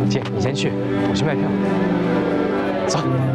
姐，你先去，我去卖票。走。